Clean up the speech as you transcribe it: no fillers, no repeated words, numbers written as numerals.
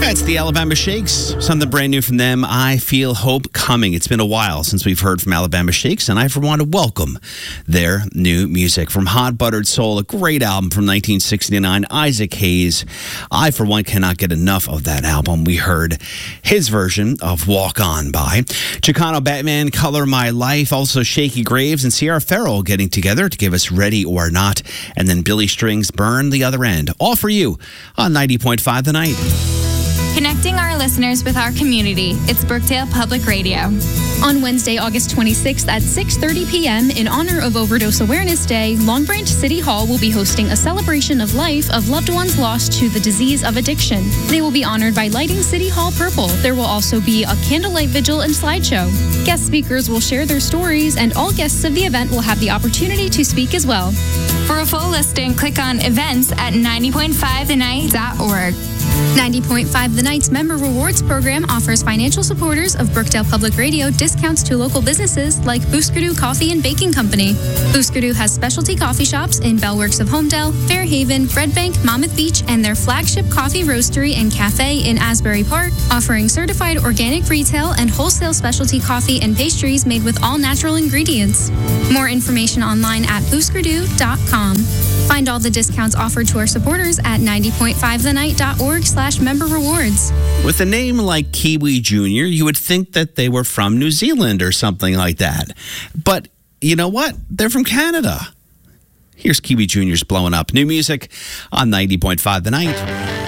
That's the Alabama Shakes. Something brand new from them. I Feel Hope Coming. It's been a while since we've heard from Alabama Shakes, and I for one to welcome their new music. From Hot Buttered Soul, a great album from 1969, Isaac Hayes. I for one cannot get enough of that album. We heard his version of Walk On By. Chicano Batman, Color My Life. Also Shaky Graves and Sierra Farrell getting together to give us Ready or Not. And then Billy Strings, Burn the Other End. All for you on 90.5 The Night. Connecting our listeners with our community. It's Brookdale Public Radio. On Wednesday, August 26th at 6:30 p.m., in honor of Overdose Awareness Day, Long Branch City Hall will be hosting a celebration of life of loved ones lost to the disease of addiction. They will be honored by lighting City Hall purple. There will also be a candlelight vigil and slideshow. Guest speakers will share their stories, and all guests of the event will have the opportunity to speak as well. For a full listing, click on events at 90.5thenight.org. 90.5 The Night's Member Rewards Program offers financial supporters of Brookdale Public Radio discounts to local businesses like Booskerdoo Coffee and Baking Company. Booskerdoo has specialty coffee shops in Bellworks of Homedale, Fairhaven, Red Bank, Monmouth Beach, and their flagship coffee roastery and cafe in Asbury Park, offering certified organic retail and wholesale specialty coffee and pastries made with all natural ingredients. More information online at booskerdoo.com. Find all the discounts offered to our supporters at 90.5thenight.org/member rewards. With a name like Kiwi Jr., you would think that they were from New Zealand or something like that. But you know what? They're from Canada. Here's Kiwi Jr.'s Blowing Up. New music on 90.5 The Night.